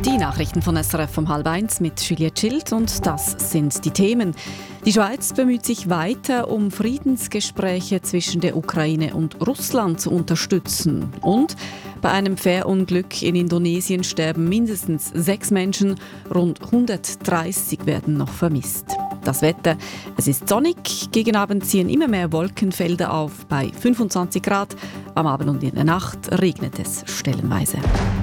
Die Nachrichten von SRF um 12:30 mit Juliette Schild und das sind die Themen. Die Schweiz bemüht sich weiter, um Friedensgespräche zwischen der Ukraine und Russland zu unterstützen. Und bei einem Fährunglück in Indonesien sterben mindestens 6 Menschen, rund 130 werden noch vermisst. Das Wetter, es ist sonnig, gegen Abend ziehen immer mehr Wolkenfelder auf bei 25 Grad. Am Abend und in der Nacht regnet es stellenweise.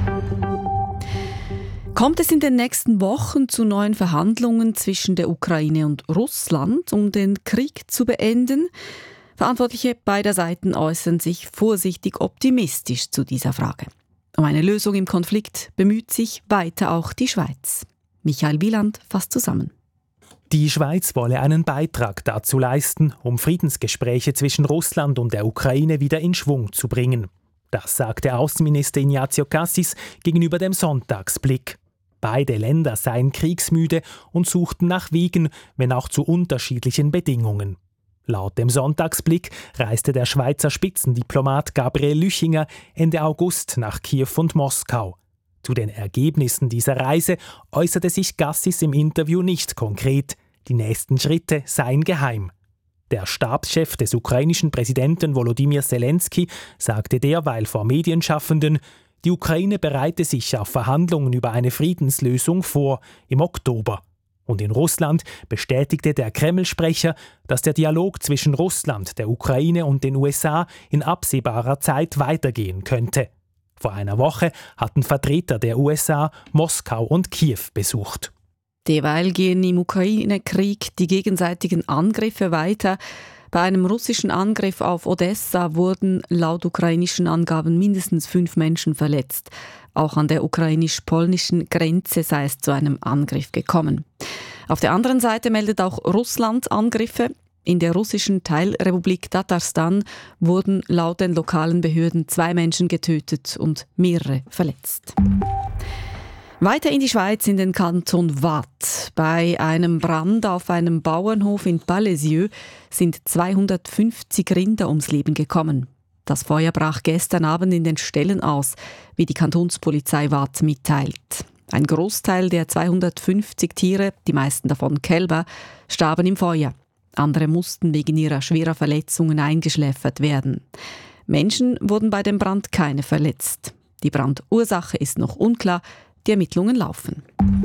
Kommt es in den nächsten Wochen zu neuen Verhandlungen zwischen der Ukraine und Russland, um den Krieg zu beenden? Verantwortliche beider Seiten äußern sich vorsichtig optimistisch zu dieser Frage. Um eine Lösung im Konflikt bemüht sich weiter auch die Schweiz. Michael Wieland fasst zusammen. Die Schweiz wolle einen Beitrag dazu leisten, um Friedensgespräche zwischen Russland und der Ukraine wieder in Schwung zu bringen. Das sagte Außenminister Ignazio Cassis gegenüber dem Sonntagsblick. Beide Länder seien kriegsmüde und suchten nach Wegen, wenn auch zu unterschiedlichen Bedingungen. Laut dem Sonntagsblick reiste der Schweizer Spitzendiplomat Gabriel Lüchinger Ende August nach Kiew und Moskau. Zu den Ergebnissen dieser Reise äußerte sich Cassis im Interview nicht konkret. Die nächsten Schritte seien geheim. Der Stabschef des ukrainischen Präsidenten Volodymyr Zelensky sagte derweil vor Medienschaffenden, die Ukraine bereite sich auf Verhandlungen über eine Friedenslösung vor im Oktober. Und in Russland bestätigte der Kreml-Sprecher, dass der Dialog zwischen Russland, der Ukraine und den USA in absehbarer Zeit weitergehen könnte. Vor einer Woche hatten Vertreter der USA Moskau und Kiew besucht. Derweil gehen im Ukraine-Krieg die gegenseitigen Angriffe weiter. Bei einem russischen Angriff auf Odessa wurden laut ukrainischen Angaben mindestens 5 Menschen verletzt. Auch an der ukrainisch-polnischen Grenze sei es zu einem Angriff gekommen. Auf der anderen Seite meldet auch Russland Angriffe. In der russischen Teilrepublik Tatarstan wurden laut den lokalen Behörden 2 Menschen getötet und mehrere verletzt. Weiter in die Schweiz, in den Kanton Waadt. Bei einem Brand auf einem Bauernhof in Palaiseau sind 250 Rinder ums Leben gekommen. Das Feuer brach gestern Abend in den Ställen aus, wie die Kantonspolizei Waadt mitteilt. Ein Großteil der 250 Tiere, die meisten davon Kälber, starben im Feuer. Andere mussten wegen ihrer schwerer Verletzungen eingeschläfert werden. Menschen wurden bei dem Brand keine verletzt. Die Brandursache ist noch unklar. Die Ermittlungen laufen.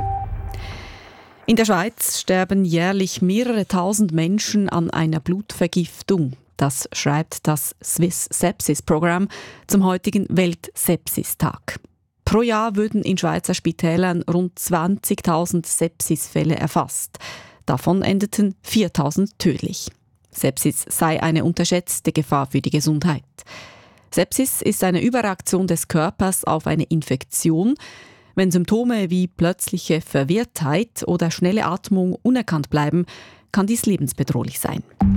In der Schweiz sterben jährlich mehrere tausend Menschen an einer Blutvergiftung. Das schreibt das Swiss Sepsis Program zum heutigen Weltsepsistag. Pro Jahr würden in Schweizer Spitälern rund 20.000 Sepsisfälle erfasst. Davon endeten 4.000 tödlich. Sepsis sei eine unterschätzte Gefahr für die Gesundheit. Sepsis ist eine Überreaktion des Körpers auf eine Infektion. Wenn Symptome wie plötzliche Verwirrtheit oder schnelle Atmung unerkannt bleiben, kann dies lebensbedrohlich sein.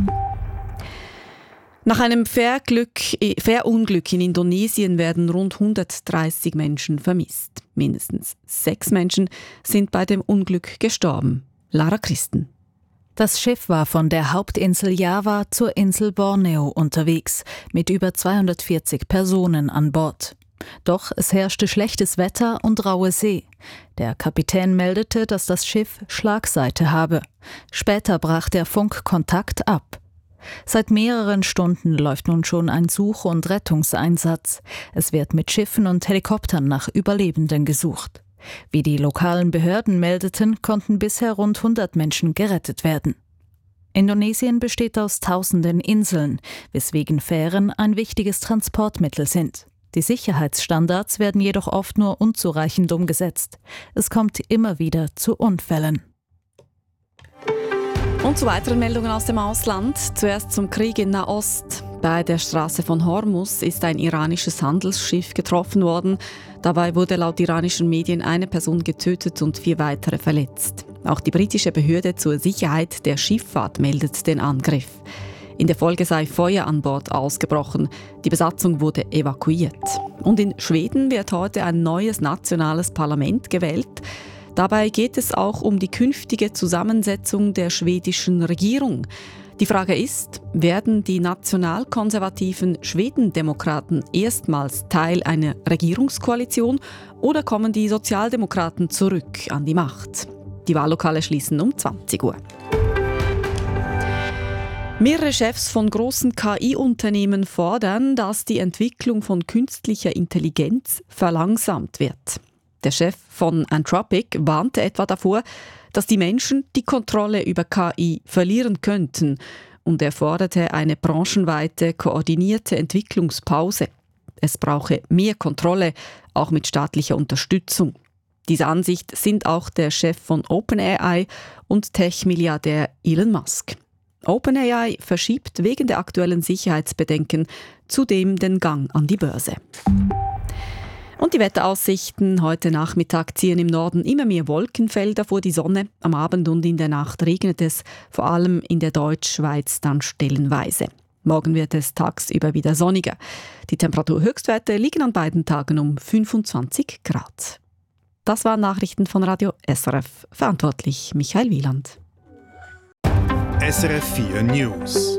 Nach einem Fährunglück in Indonesien werden rund 130 Menschen vermisst. Mindestens 6 Menschen sind bei dem Unglück gestorben. Lara Christen. Das Schiff war von der Hauptinsel Java zur Insel Borneo unterwegs, mit über 240 Personen an Bord. Doch es herrschte schlechtes Wetter und raue See. Der Kapitän meldete, dass das Schiff Schlagseite habe. Später brach der Funkkontakt ab. Seit mehreren Stunden läuft nun schon ein Such- und Rettungseinsatz. Es wird mit Schiffen und Helikoptern nach Überlebenden gesucht. Wie die lokalen Behörden meldeten, konnten bisher rund 100 Menschen gerettet werden. Indonesien besteht aus tausenden Inseln, weswegen Fähren ein wichtiges Transportmittel sind. Die Sicherheitsstandards werden jedoch oft nur unzureichend umgesetzt. Es kommt immer wieder zu Unfällen. Und zu weiteren Meldungen aus dem Ausland. Zuerst zum Krieg in Nahost. Bei der Straße von Hormuz ist ein iranisches Handelsschiff getroffen worden. Dabei wurde laut iranischen Medien eine Person getötet und 4 weitere verletzt. Auch die britische Behörde zur Sicherheit der Schifffahrt meldet den Angriff. In der Folge sei Feuer an Bord ausgebrochen. Die Besatzung wurde evakuiert. Und in Schweden wird heute ein neues nationales Parlament gewählt. Dabei geht es auch um die künftige Zusammensetzung der schwedischen Regierung. Die Frage ist, werden die nationalkonservativen Schwedendemokraten erstmals Teil einer Regierungskoalition oder kommen die Sozialdemokraten zurück an die Macht? Die Wahllokale schließen um 20 Uhr. Mehrere Chefs von grossen KI-Unternehmen fordern, dass die Entwicklung von künstlicher Intelligenz verlangsamt wird. Der Chef von Anthropic warnte etwa davor, dass die Menschen die Kontrolle über KI verlieren könnten, und er forderte eine branchenweite koordinierte Entwicklungspause. Es brauche mehr Kontrolle, auch mit staatlicher Unterstützung. Diese Ansicht sind auch der Chef von OpenAI und Tech-Milliardär Elon Musk. OpenAI verschiebt wegen der aktuellen Sicherheitsbedenken zudem den Gang an die Börse. Und die Wetteraussichten: Heute Nachmittag ziehen im Norden immer mehr Wolkenfelder vor die Sonne. Am Abend und in der Nacht regnet es, vor allem in der Deutschschweiz dann stellenweise. Morgen wird es tagsüber wieder sonniger. Die Temperaturhöchstwerte liegen an beiden Tagen um 25 Grad. Das waren Nachrichten von Radio SRF. Verantwortlich Michael Wieland. SRF 4 News.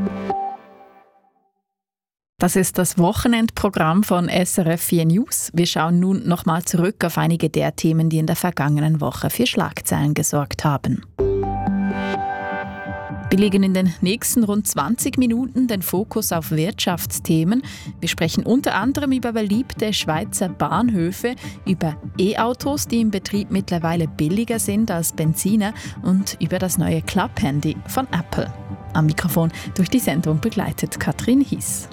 Das ist das Wochenendprogramm von SRF 4 News. Wir schauen nun nochmal zurück auf einige der Themen, die in der vergangenen Woche für Schlagzeilen gesorgt haben. Wir legen in den nächsten rund 20 Minuten den Fokus auf Wirtschaftsthemen. Wir sprechen unter anderem über beliebte Schweizer Bahnhöfe, über E-Autos, die im Betrieb mittlerweile billiger sind als Benziner, und über das neue Club-Handy von Apple. Am Mikrofon durch die Sendung begleitet Katrin Hies.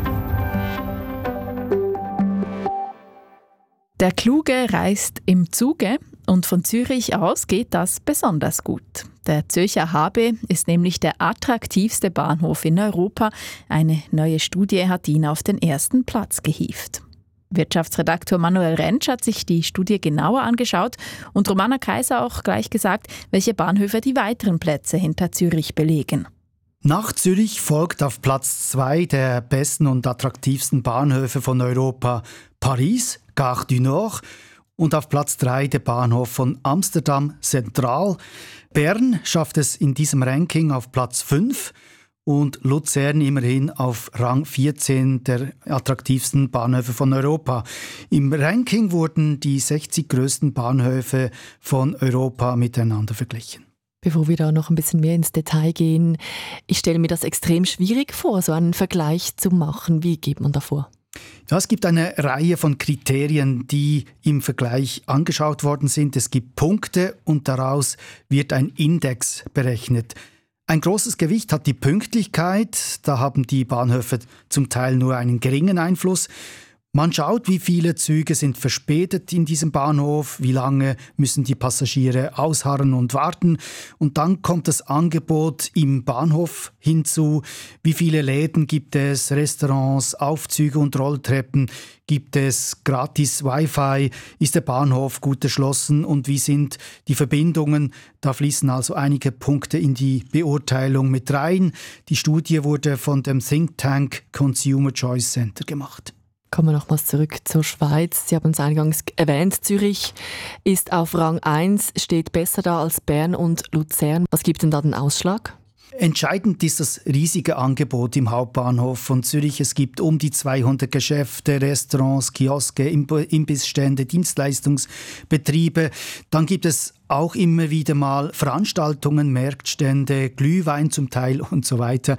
Der Kluge reist im Zuge, und von Zürich aus geht das besonders gut. Der Zürcher HB ist nämlich der attraktivste Bahnhof in Europa. Eine neue Studie hat ihn auf den ersten Platz gehievt. Wirtschaftsredaktor Manuel Rentsch hat sich die Studie genauer angeschaut und Romana Kaiser auch gleich gesagt, welche Bahnhöfe die weiteren Plätze hinter Zürich belegen. Nach Zürich folgt auf Platz 2 der besten und attraktivsten Bahnhöfe von Europa Paris, Gare du Nord, und auf Platz 3 der Bahnhof von Amsterdam Central. Bern schafft es in diesem Ranking auf Platz 5 und Luzern immerhin auf Rang 14 der attraktivsten Bahnhöfe von Europa. Im Ranking wurden die 60 größten Bahnhöfe von Europa miteinander verglichen. Bevor wir da noch ein bisschen mehr ins Detail gehen, ich stelle mir das extrem schwierig vor, so einen Vergleich zu machen. Wie geht man da vor? Ja, es gibt eine Reihe von Kriterien, die im Vergleich angeschaut worden sind. Es gibt Punkte und daraus wird ein Index berechnet. Ein großes Gewicht hat die Pünktlichkeit. Da haben die Bahnhöfe zum Teil nur einen geringen Einfluss. Man schaut, wie viele Züge sind verspätet in diesem Bahnhof, wie lange müssen die Passagiere ausharren und warten. Und dann kommt das Angebot im Bahnhof hinzu. Wie viele Läden gibt es, Restaurants, Aufzüge und Rolltreppen? Gibt es gratis Wi-Fi? Ist der Bahnhof gut erschlossen? Und wie sind die Verbindungen? Da fließen also einige Punkte in die Beurteilung mit rein. Die Studie wurde von dem Think Tank Consumer Choice Center gemacht. Kommen wir nochmals zurück zur Schweiz. Sie haben es eingangs erwähnt, Zürich ist auf Rang 1, steht besser da als Bern und Luzern. Was gibt denn da den Ausschlag? Entscheidend ist das riesige Angebot im Hauptbahnhof von Zürich. Es gibt um die 200 Geschäfte, Restaurants, Kioske, Imbissstände, Dienstleistungsbetriebe. Dann gibt es auch immer wieder mal Veranstaltungen, Marktstände, Glühwein zum Teil und so weiter.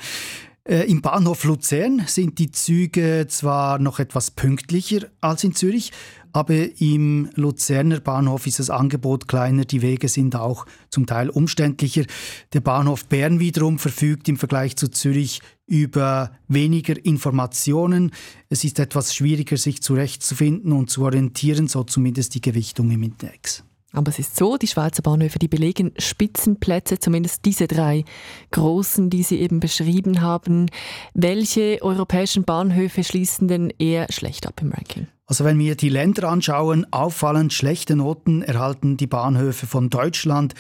Im Bahnhof Luzern sind die Züge zwar noch etwas pünktlicher als in Zürich, aber im Luzerner Bahnhof ist das Angebot kleiner, die Wege sind auch zum Teil umständlicher. Der Bahnhof Bern wiederum verfügt im Vergleich zu Zürich über weniger Informationen. Es ist etwas schwieriger, sich zurechtzufinden und zu orientieren, so zumindest die Gewichtung im Index. Aber es ist so, die Schweizer Bahnhöfe, die belegen Spitzenplätze, zumindest diese 3 großen, die Sie eben beschrieben haben. Welche europäischen Bahnhöfe schließen denn eher schlecht ab im Ranking? Also wenn wir die Länder anschauen, auffallend schlechte Noten erhalten die Bahnhöfe von Deutschland.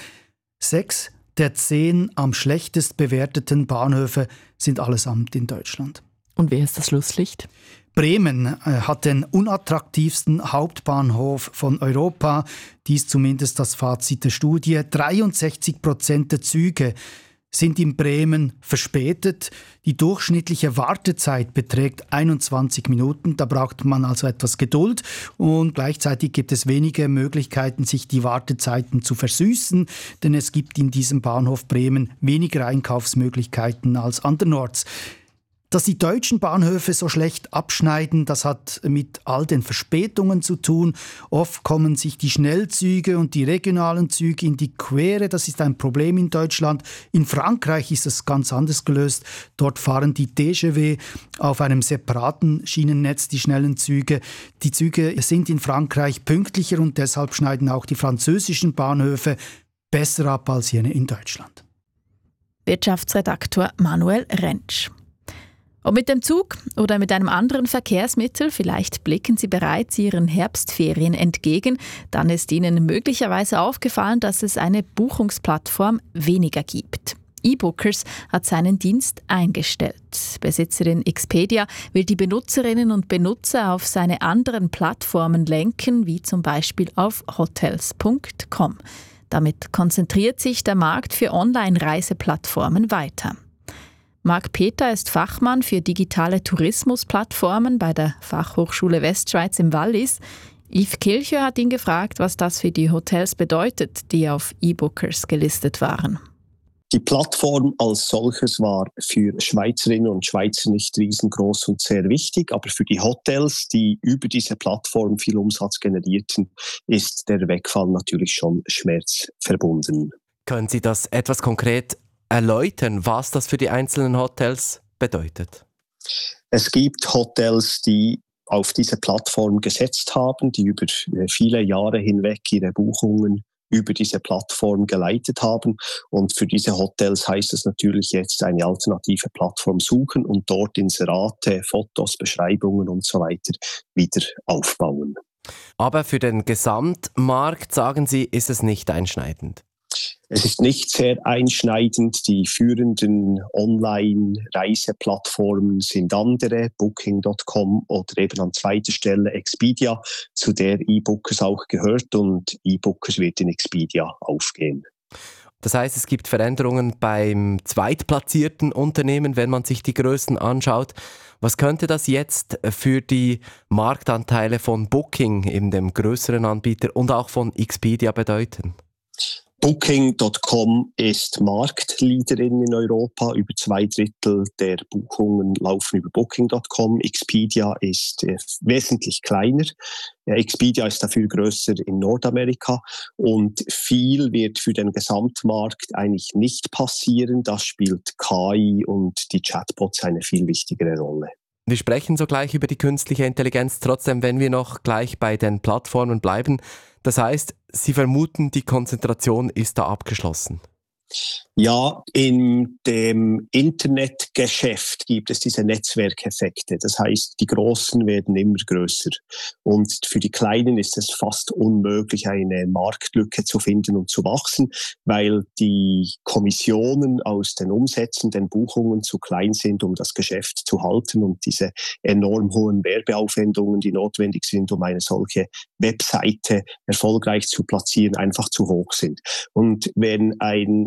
6 der 10 am schlechtest bewerteten Bahnhöfe sind allesamt in Deutschland. Und wer ist das Schlusslicht? Bremen hat den unattraktivsten Hauptbahnhof von Europa. Dies zumindest das Fazit der Studie. 63% der Züge sind in Bremen verspätet. Die durchschnittliche Wartezeit beträgt 21 Minuten. Da braucht man also etwas Geduld. Und gleichzeitig gibt es wenige Möglichkeiten, sich die Wartezeiten zu versüßen. Denn es gibt in diesem Bahnhof Bremen weniger Einkaufsmöglichkeiten als andernorts. Dass die deutschen Bahnhöfe so schlecht abschneiden, das hat mit all den Verspätungen zu tun. Oft kommen sich die Schnellzüge und die regionalen Züge in die Quere. Das ist ein Problem in Deutschland. In Frankreich ist es ganz anders gelöst. Dort fahren die TGV auf einem separaten Schienennetz, die schnellen Züge. Die Züge sind in Frankreich pünktlicher und deshalb schneiden auch die französischen Bahnhöfe besser ab als jene in Deutschland. Wirtschaftsredaktor Manuel Rentsch. Ob mit dem Zug oder mit einem anderen Verkehrsmittel, vielleicht blicken Sie bereits Ihren Herbstferien entgegen, dann ist Ihnen möglicherweise aufgefallen, dass es eine Buchungsplattform weniger gibt. eBookers hat seinen Dienst eingestellt. Besitzerin Expedia will die Benutzerinnen und Benutzer auf seine anderen Plattformen lenken, wie zum Beispiel auf hotels.com. Damit konzentriert sich der Markt für Online-Reiseplattformen weiter. Marc Peter ist Fachmann für digitale Tourismusplattformen bei der Fachhochschule Westschweiz im Wallis. Yves Kilchö hat ihn gefragt, was das für die Hotels bedeutet, die auf eBookers gelistet waren. Die Plattform als solches war für Schweizerinnen und Schweizer nicht riesengroß und sehr wichtig, aber für die Hotels, die über diese Plattform viel Umsatz generierten, ist der Wegfall natürlich schon schmerzverbunden. Können Sie das etwas konkret erläutern, was das für die einzelnen Hotels bedeutet? Es gibt Hotels, die auf diese Plattform gesetzt haben, die über viele Jahre hinweg ihre Buchungen über diese Plattform geleitet haben. Und für diese Hotels heißt es natürlich jetzt eine alternative Plattform suchen und dort Inserate, Fotos, Beschreibungen und so weiter wieder aufbauen. Aber für den Gesamtmarkt, sagen Sie, ist es nicht einschneidend? Es ist nicht sehr einschneidend. Die führenden Online-Reiseplattformen sind andere, Booking.com oder eben an zweiter Stelle Expedia, zu der eBookers auch gehört, und eBookers wird in Expedia aufgehen. Das heißt, es gibt Veränderungen beim zweitplatzierten Unternehmen, wenn man sich die Größen anschaut. Was könnte das jetzt für die Marktanteile von Booking, eben dem größeren Anbieter, und auch von Expedia bedeuten? Booking.com ist Marktleaderin in Europa. Über 2/3 der Buchungen laufen über Booking.com. Expedia ist wesentlich kleiner. Expedia ist dafür größer in Nordamerika. Und viel wird für den Gesamtmarkt eigentlich nicht passieren. Da spielt KI und die Chatbots eine viel wichtigere Rolle. Wir sprechen sogleich über die künstliche Intelligenz, trotzdem, wenn wir noch gleich bei den Plattformen bleiben. Das heißt, Sie vermuten, die Konzentration ist da abgeschlossen? Ja, in dem Internetgeschäft gibt es diese Netzwerkeffekte. Das heißt, die Großen werden immer größer. Und für die Kleinen ist es fast unmöglich, eine Marktlücke zu finden und zu wachsen, weil die Kommissionen aus den Umsätzen, den Buchungen zu klein sind, um das Geschäft zu halten, und diese enorm hohen Werbeaufwendungen, die notwendig sind, um eine solche Webseite erfolgreich zu platzieren, einfach zu hoch sind. Und wenn ein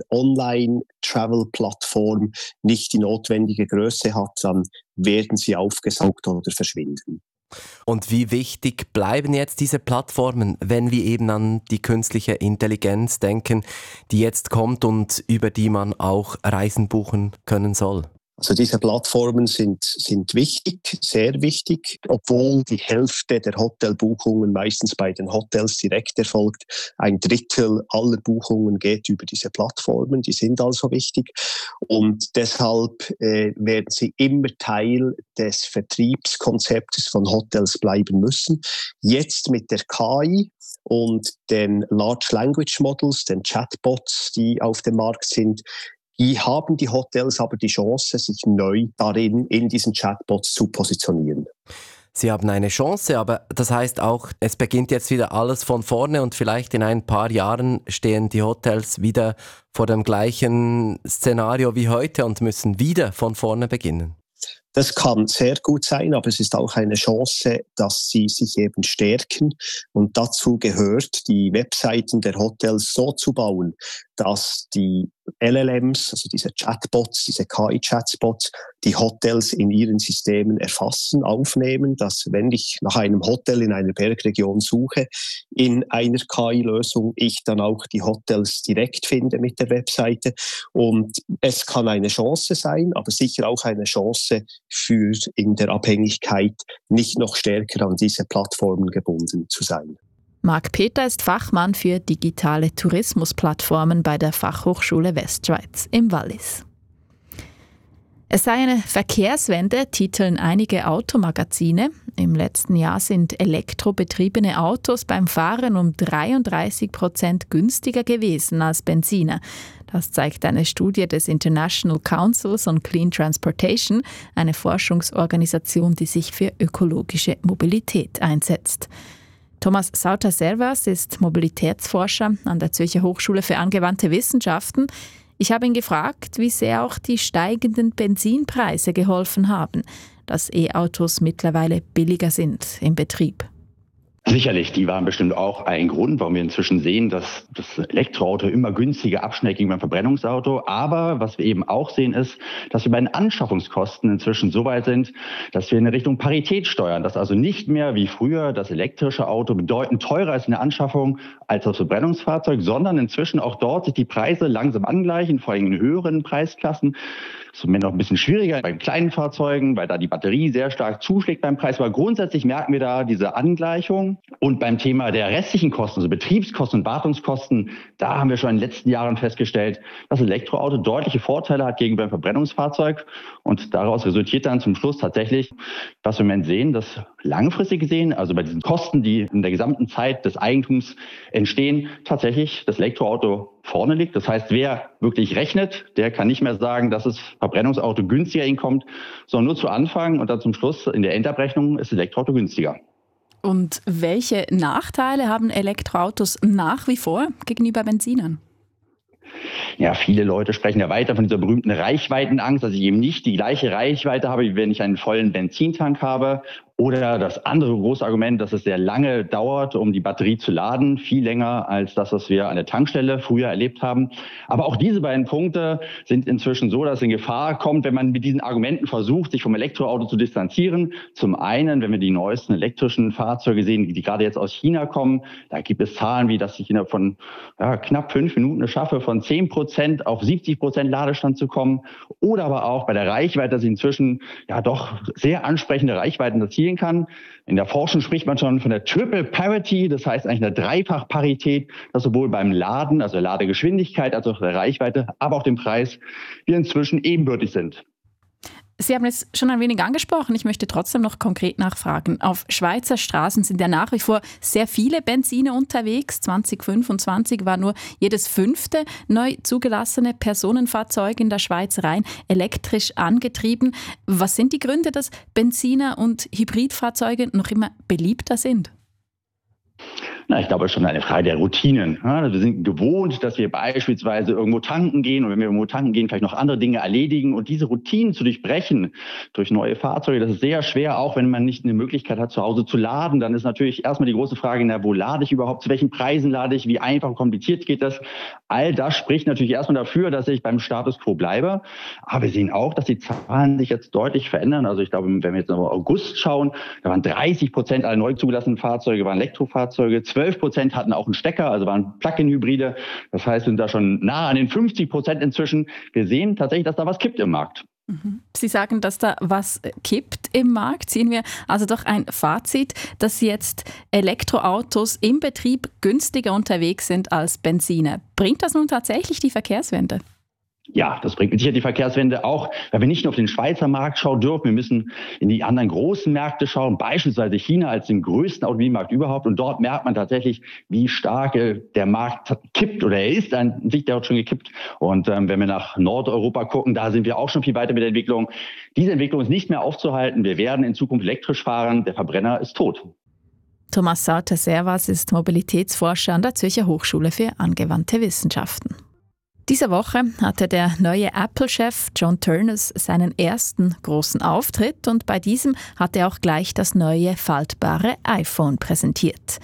Online-Travel-Plattform nicht die notwendige Größe hat, dann werden sie aufgesaugt oder verschwinden. Und wie wichtig bleiben jetzt diese Plattformen, wenn wir eben an die künstliche Intelligenz denken, die jetzt kommt und über die man auch Reisen buchen können soll? Also diese Plattformen sind wichtig, sehr wichtig, obwohl die Hälfte der Hotelbuchungen meistens bei den Hotels direkt erfolgt. 1/3 aller Buchungen geht über diese Plattformen, die sind also wichtig, und deshalb werden sie immer Teil des Vertriebskonzeptes von Hotels bleiben müssen. Jetzt mit der KI und den Large Language Models, den Chatbots, die auf dem Markt sind, die haben die Hotels aber die Chance, sich neu darin in diesen Chatbots zu positionieren. Sie haben eine Chance, aber das heißt auch, es beginnt jetzt wieder alles von vorne und vielleicht in ein paar Jahren stehen die Hotels wieder vor dem gleichen Szenario wie heute und müssen wieder von vorne beginnen. Das kann sehr gut sein, aber es ist auch eine Chance, dass sie sich eben stärken. Und dazu gehört, die Webseiten der Hotels so zu bauen, dass die LLMs, also diese Chatbots, diese KI-Chatbots, die Hotels in ihren Systemen erfassen, aufnehmen, dass wenn ich nach einem Hotel in einer Bergregion suche, in einer KI-Lösung ich dann auch die Hotels direkt finde mit der Webseite. Und es kann eine Chance sein, aber sicher auch eine Chance für in der Abhängigkeit nicht noch stärker an diese Plattformen gebunden zu sein. Marc Peter ist Fachmann für digitale Tourismusplattformen bei der Fachhochschule Westschweiz im Wallis. Es sei eine Verkehrswende, titeln einige Automagazine. Im letzten Jahr sind elektrobetriebene Autos beim Fahren um 33% günstiger gewesen als Benziner. Das zeigt eine Studie des International Councils on Clean Transportation, eine Forschungsorganisation, die sich für ökologische Mobilität einsetzt. Thomas Sauter-Servas ist Mobilitätsforscher an der Zürcher Hochschule für angewandte Wissenschaften. Ich habe ihn gefragt, wie sehr auch die steigenden Benzinpreise geholfen haben, dass E-Autos mittlerweile billiger sind im Betrieb. Sicherlich, die waren bestimmt auch ein Grund, warum wir inzwischen sehen, dass das Elektroauto immer günstiger abschneidet gegenüber dem Verbrennungsauto. Aber was wir eben auch sehen, ist, dass wir bei den Anschaffungskosten inzwischen so weit sind, dass wir in Richtung Parität steuern. Dass also nicht mehr wie früher das elektrische Auto bedeutend teurer ist in der Anschaffung als das Verbrennungsfahrzeug, sondern inzwischen auch dort sich die Preise langsam angleichen, vor allem in höheren Preisklassen. Das ist noch ein bisschen schwieriger bei kleinen Fahrzeugen, weil da die Batterie sehr stark zuschlägt beim Preis. Aber grundsätzlich merken wir da diese Angleichung. Und beim Thema der restlichen Kosten, also Betriebskosten und Wartungskosten, da haben wir schon in den letzten Jahren festgestellt, dass das Elektroauto deutliche Vorteile hat gegenüber dem Verbrennungsfahrzeug. Und daraus resultiert dann zum Schluss tatsächlich, was wir im Moment sehen, dass langfristig gesehen, also bei diesen Kosten, die in der gesamten Zeit des Eigentums entstehen, tatsächlich das Elektroauto vorne liegt. Das heißt, wer wirklich rechnet, der kann nicht mehr sagen, dass das Verbrennungsauto günstiger hinkommt, sondern nur zu Anfang und dann zum Schluss in der Endabrechnung ist das Elektroauto günstiger. Und welche Nachteile haben Elektroautos nach wie vor gegenüber Benzinern? Ja, viele Leute sprechen ja weiter von dieser berühmten Reichweitenangst, dass ich eben nicht die gleiche Reichweite habe, wie wenn ich einen vollen Benzintank habe. Oder das andere große Argument, dass es sehr lange dauert, um die Batterie zu laden. Viel länger als das, was wir an der Tankstelle früher erlebt haben. Aber auch diese beiden Punkte sind inzwischen so, dass es in Gefahr kommt, wenn man mit diesen Argumenten versucht, sich vom Elektroauto zu distanzieren. Zum einen, wenn wir die neuesten elektrischen Fahrzeuge sehen, die gerade jetzt aus China kommen, da gibt es Zahlen, wie dass ich innerhalb von knapp 5 Minuten es schaffe, von 10% auf 70% Ladestand zu kommen. Oder aber auch bei der Reichweite, dass ich inzwischen doch sehr ansprechende Reichweiten erzielen kann. In der Forschung spricht man schon von der Triple Parity, das heißt eigentlich eine Dreifachparität, dass sowohl beim Laden, also der Ladegeschwindigkeit, als auch der Reichweite, aber auch dem Preis, wir inzwischen ebenbürtig sind. Sie haben es schon ein wenig angesprochen. Ich möchte trotzdem noch konkret nachfragen. Auf Schweizer Straßen sind ja nach wie vor sehr viele Benziner unterwegs. 2025 war nur jedes 5. neu zugelassene Personenfahrzeug in der Schweiz rein elektrisch angetrieben. Was sind die Gründe, dass Benziner und Hybridfahrzeuge noch immer beliebter sind? Ich glaube, es ist schon eine Frage der Routinen. Wir sind gewohnt, dass wir beispielsweise irgendwo tanken gehen und wenn wir irgendwo tanken gehen, vielleicht noch andere Dinge erledigen. Und diese Routinen zu durchbrechen durch neue Fahrzeuge, das ist sehr schwer, auch wenn man nicht eine Möglichkeit hat, zu Hause zu laden. Dann ist natürlich erstmal die große Frage, wo lade ich überhaupt, zu welchen Preisen lade ich, wie einfach und kompliziert geht das. All das spricht natürlich erstmal dafür, dass ich beim Status quo bleibe. Aber wir sehen auch, dass die Zahlen sich jetzt deutlich verändern. Also ich glaube, wenn wir jetzt auf August schauen, da waren 30% aller neu zugelassenen Fahrzeuge waren Elektrofahrzeuge, 12% hatten auch einen Stecker, also waren Plug-in-Hybride. Das heißt, wir sind da schon nah an den 50% inzwischen. Wir sehen tatsächlich, dass da was kippt im Markt. Sie sagen, dass da was kippt im Markt. Ziehen wir also doch ein Fazit, dass jetzt Elektroautos im Betrieb günstiger unterwegs sind als Benziner. Bringt das nun tatsächlich die Verkehrswende? Ja, das bringt sicher die Verkehrswende auch, weil wir nicht nur auf den Schweizer Markt schauen dürfen, wir müssen in die anderen großen Märkte schauen, beispielsweise China als den größten Automobilmarkt überhaupt. Und dort merkt man tatsächlich, wie stark der Markt kippt oder er ist an sich dort schon gekippt. Und wenn wir nach Nordeuropa gucken, da sind wir auch schon viel weiter mit der Entwicklung. Diese Entwicklung ist nicht mehr aufzuhalten. Wir werden in Zukunft elektrisch fahren. Der Verbrenner ist tot. Thomas Sauter-Servas ist Mobilitätsforscher an der Zürcher Hochschule für angewandte Wissenschaften. Diese Woche hatte der neue Apple-Chef John Ternus seinen ersten großen Auftritt und bei diesem hat er auch gleich das neue faltbare iPhone präsentiert.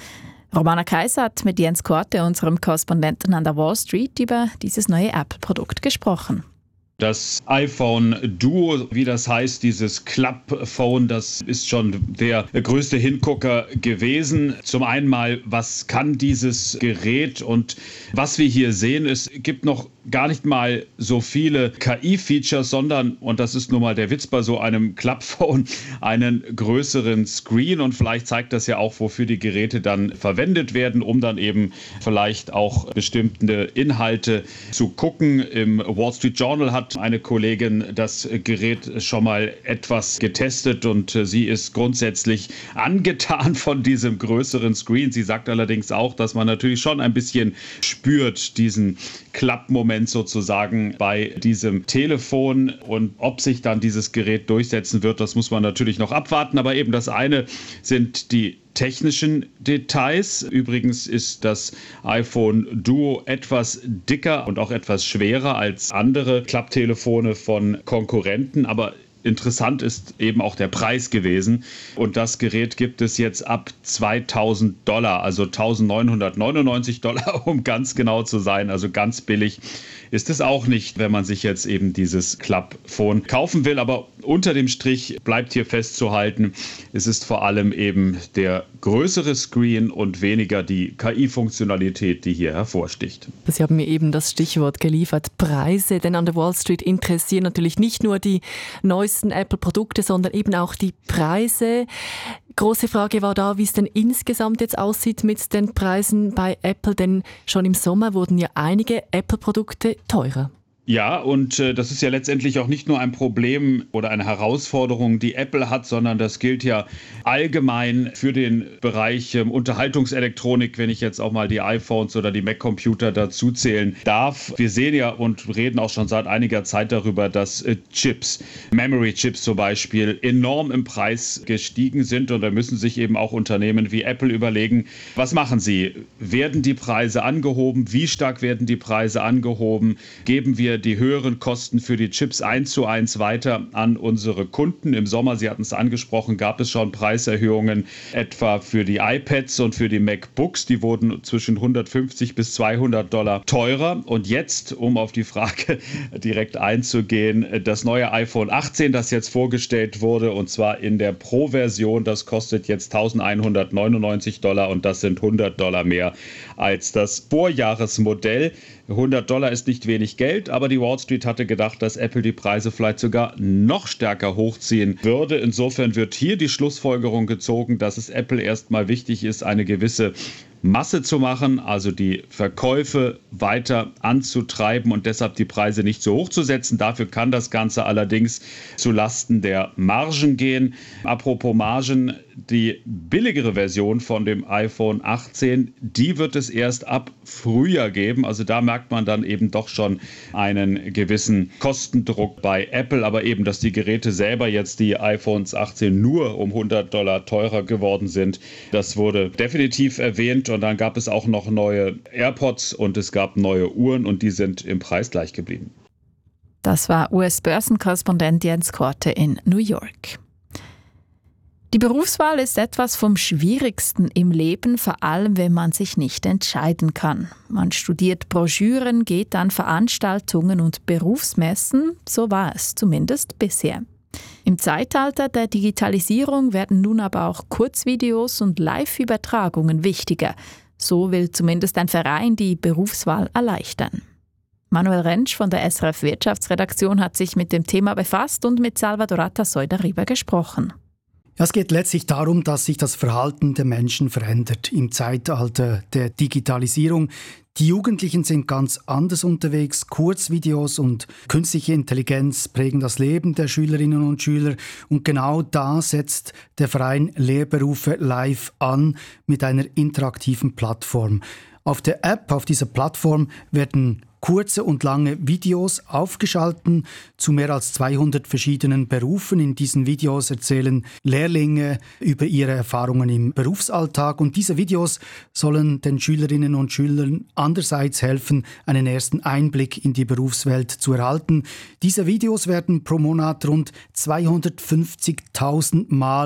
Romana Kaiser hat mit Jens Korte, unserem Korrespondenten an der Wall Street, über dieses neue Apple-Produkt gesprochen. Das iPhone Duo, wie das heißt, dieses Club-Phone, das ist schon der größte Hingucker gewesen. Zum einen mal, was kann dieses Gerät? Und was wir hier sehen, es gibt noch gar nicht mal so viele KI-Features, sondern, und das ist nun mal der Witz bei so einem Club-Phone, einen größeren Screen. Und vielleicht zeigt das ja auch, wofür die Geräte dann verwendet werden, um dann eben vielleicht auch bestimmte Inhalte zu gucken. Im Wall Street Journal hat eine Kollegin das Gerät schon mal etwas getestet und sie ist grundsätzlich angetan von diesem größeren Screen. Sie sagt allerdings auch, dass man natürlich schon ein bisschen spürt, diesen Klappmoment sozusagen bei diesem Telefon, und ob sich dann dieses Gerät durchsetzen wird, das muss man natürlich noch abwarten. Aber eben das eine sind die technischen Details. Übrigens ist das iPhone Duo etwas dicker und auch etwas schwerer als andere Klapptelefone von Konkurrenten, aber interessant ist eben auch der Preis gewesen. Und das Gerät gibt es jetzt ab $2.000, also $1.999, um ganz genau zu sein. Also ganz billig ist es auch nicht, wenn man sich jetzt eben dieses Club-Phone kaufen will. Aber unter dem Strich bleibt hier festzuhalten, es ist vor allem eben der größere Screen und weniger die KI-Funktionalität, die hier hervorsticht. Sie haben mir eben das Stichwort geliefert, Preise, denn an der Wall Street interessieren natürlich nicht nur die neuesten Apple-Produkte, sondern eben auch die Preise. Große Frage war da, wie es denn insgesamt jetzt aussieht mit den Preisen bei Apple, denn schon im Sommer wurden ja einige Apple-Produkte teurer. Ja, und das ist ja letztendlich auch nicht nur ein Problem oder eine Herausforderung, die Apple hat, sondern das gilt ja allgemein für den Bereich Unterhaltungselektronik, wenn ich jetzt auch mal die iPhones oder die Mac-Computer dazu zählen darf. Wir sehen ja und reden auch schon seit einiger Zeit darüber, dass Chips, Memory-Chips zum Beispiel, enorm im Preis gestiegen sind, und da müssen sich eben auch Unternehmen wie Apple überlegen, was machen sie? Werden die Preise angehoben? Wie stark werden die Preise angehoben? Geben wir die höheren Kosten für die Chips 1:1 weiter an unsere Kunden? Im Sommer, Sie hatten es angesprochen, gab es schon Preiserhöhungen etwa für die iPads und für die MacBooks. Die wurden zwischen $150 bis $200 teurer. Und jetzt, um auf die Frage direkt einzugehen, das neue iPhone 18, das jetzt vorgestellt wurde, und zwar in der Pro-Version, das kostet jetzt $1.199, und das sind $100 mehr als das Vorjahresmodell. $100 ist nicht wenig Geld, aber die Wall Street hatte gedacht, dass Apple die Preise vielleicht sogar noch stärker hochziehen würde. Insofern wird hier die Schlussfolgerung gezogen, dass es Apple erstmal wichtig ist, eine gewisse Masse zu machen, also die Verkäufe weiter anzutreiben und deshalb die Preise nicht so hoch zu setzen. Dafür kann das Ganze allerdings zu Lasten der Margen gehen. Apropos Margen, die billigere Version von dem iPhone 18, die wird es erst ab Frühjahr geben. Also da merkt man dann eben doch schon einen gewissen Kostendruck bei Apple. Aber eben, dass die Geräte selber jetzt, die iPhones 18, nur um $100 teurer geworden sind, das wurde definitiv erwähnt. Und dann gab es auch noch neue AirPods und es gab neue Uhren, und die sind im Preis gleich geblieben. Das war US-Börsenkorrespondent Jens Korte in New York. Die Berufswahl ist etwas vom Schwierigsten im Leben, vor allem wenn man sich nicht entscheiden kann. Man studiert Broschüren, geht an Veranstaltungen und Berufsmessen, so war es zumindest bisher. Im Zeitalter der Digitalisierung werden nun aber auch Kurzvideos und Live-Übertragungen wichtiger. So will zumindest ein Verein die Berufswahl erleichtern. Manuel Rentsch von der SRF Wirtschaftsredaktion hat sich mit dem Thema befasst und mit Salvador Atasoy darüber gesprochen. Es geht letztlich darum, dass sich das Verhalten der Menschen verändert im Zeitalter der Digitalisierung. Die Jugendlichen sind ganz anders unterwegs. Kurzvideos und künstliche Intelligenz prägen das Leben der Schülerinnen und Schüler. Und genau da setzt der Verein Lehrberufe live an mit einer interaktiven Plattform. Auf der App, auf dieser Plattform, werden kurze und lange Videos aufgeschalten zu mehr als 200 verschiedenen Berufen. In diesen Videos erzählen Lehrlinge über ihre Erfahrungen im Berufsalltag, und diese Videos sollen den Schülerinnen und Schülern andererseits helfen, einen ersten Einblick in die Berufswelt zu erhalten. Diese Videos werden pro Monat rund 250.000 Mal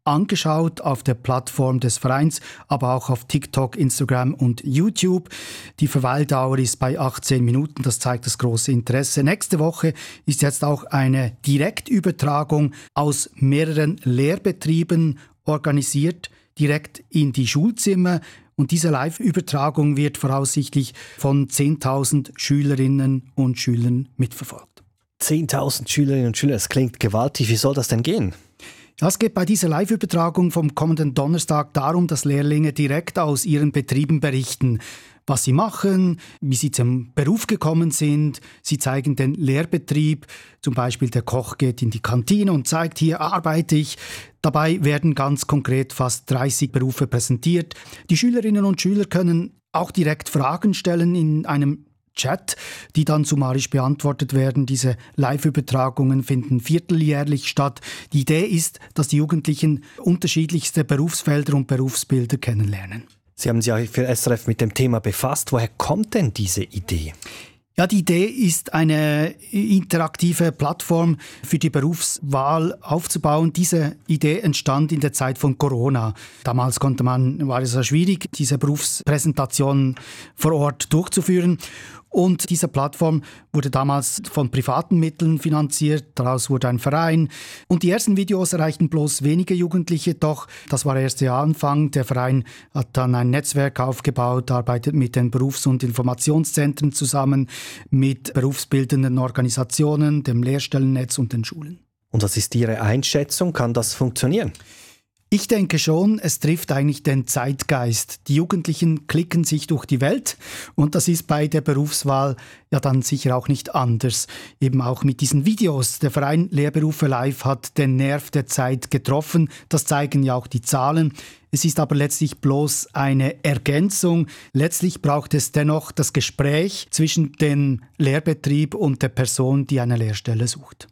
angeschaut auf der Plattform des Vereins, aber auch auf TikTok, Instagram und YouTube. Die Verweildauer ist bei 18 Minuten, das zeigt das große Interesse. Nächste Woche ist jetzt auch eine Direktübertragung aus mehreren Lehrbetrieben organisiert, direkt in die Schulzimmer. Und diese Live-Übertragung wird voraussichtlich von 10.000 Schülerinnen und Schülern mitverfolgt. 10.000 Schülerinnen und Schüler, das klingt gewaltig. Wie soll das denn gehen? Es geht bei dieser Live-Übertragung vom kommenden Donnerstag darum, dass Lehrlinge direkt aus ihren Betrieben berichten, was sie machen, wie sie zum Beruf gekommen sind. Sie zeigen den Lehrbetrieb, zum Beispiel der Koch geht in die Kantine und zeigt, hier arbeite ich. Dabei werden ganz konkret fast 30 Berufe präsentiert. Die Schülerinnen und Schüler können auch direkt Fragen stellen in einem Chat, die dann summarisch beantwortet werden. Diese Live-Übertragungen finden vierteljährlich statt. Die Idee ist, dass die Jugendlichen unterschiedlichste Berufsfelder und Berufsbilder kennenlernen. Sie haben sich ja für SRF mit dem Thema befasst. Woher kommt denn diese Idee? Ja, die Idee ist, eine interaktive Plattform für die Berufswahl aufzubauen. Diese Idee entstand in der Zeit von Corona. Damals war es ja schwierig, diese Berufspräsentation vor Ort durchzuführen. Und diese Plattform wurde damals von privaten Mitteln finanziert, daraus wurde ein Verein. Und die ersten Videos erreichten bloß wenige Jugendliche, doch das war erst der Anfang. Der Verein hat dann ein Netzwerk aufgebaut, arbeitet mit den Berufs- und Informationszentren zusammen, mit berufsbildenden Organisationen, dem Lehrstellennetz und den Schulen. Und was ist Ihre Einschätzung? Kann das funktionieren? Ich denke schon, es trifft eigentlich den Zeitgeist. Die Jugendlichen klicken sich durch die Welt und das ist bei der Berufswahl ja dann sicher auch nicht anders. Eben auch mit diesen Videos. Der Verein Lehrberufe Live hat den Nerv der Zeit getroffen. Das zeigen ja auch die Zahlen. Es ist aber letztlich bloß eine Ergänzung. Letztlich braucht es dennoch das Gespräch zwischen dem Lehrbetrieb und der Person, die eine Lehrstelle sucht.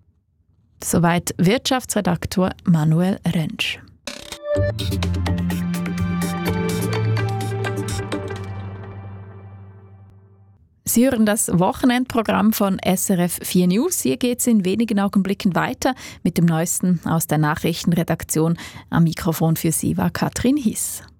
Soweit Wirtschaftsredaktor Manuel Rentsch. Sie hören das Wochenendprogramm von SRF 4 News. Hier geht es in wenigen Augenblicken weiter mit dem Neuesten aus der Nachrichtenredaktion. Am Mikrofon für Sie war Katrin Hiss.